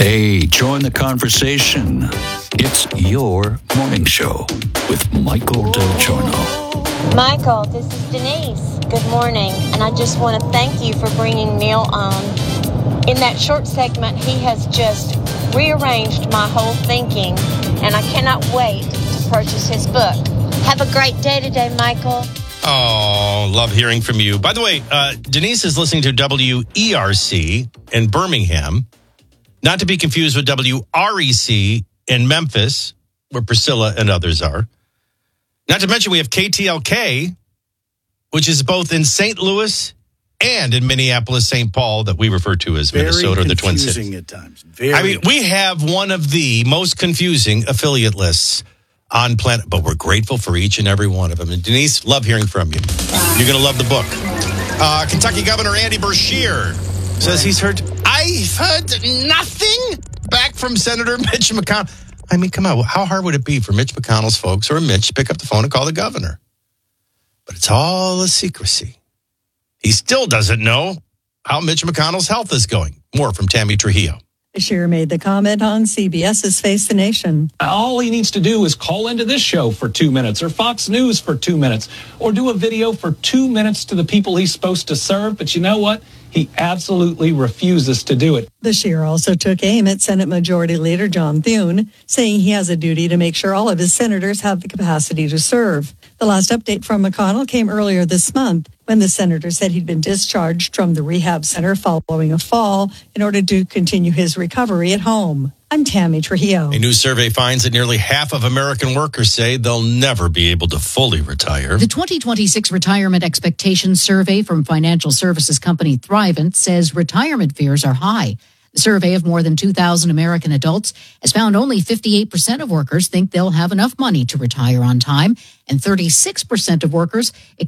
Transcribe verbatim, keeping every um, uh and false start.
Hey, join the conversation. It's your morning show with Michael Del Giorno. Michael, this is Denise. Good morning. And I just want to thank you for bringing Neil on. In that short segment, he has just rearranged my whole thinking, and I cannot wait to purchase his book. Have a great day today, Michael. Oh, love hearing from you. By the way, uh, Denise is listening to W E R C in Birmingham, not to be confused with W R E C in Memphis, where Priscilla and others are. Not to mention we have K T L K, which is both in Saint Louis and in Minneapolis, Saint Paul, that we refer to as Very Minnesota or the Twin Cities. confusing at times. Very I mean, we have one of the most confusing affiliate lists on planet, but we're grateful for each and every one of them. And Denise, love hearing from you. You're going to love the book. Uh, Kentucky Governor Andy Beshear says he's heard, I've heard nothing back from Senator Mitch McConnell. I mean, come on, how hard would it be for Mitch McConnell's folks or Mitch to pick up the phone and call the governor? But it's all a secrecy. He still doesn't know how Mitch McConnell's health is going. More from Tammy Trujillo. Beshear made the comment on CBS's Face the Nation. All he needs to do is call into this show for two minutes or Fox News for two minutes or do a video for two minutes to the people he's supposed to serve. But you know what? He absolutely refuses to do it. Beshear also took aim at Senate Majority Leader John Thune, saying he has a duty to make sure all of his senators have the capacity to serve. The last update from McConnell came earlier this month when the senator said he'd been discharged from the rehab center following a fall in order to continue his recovery at home. I'm Tammy Trujillo. A new survey finds that nearly half of American workers say they'll never be able to fully retire. The twenty twenty-six Retirement Expectations Survey from financial services company Thrivent says retirement fears are high. The survey of more than two thousand American adults has found only fifty-eight percent of workers think they'll have enough money to retire on time, and thirty-six percent of workers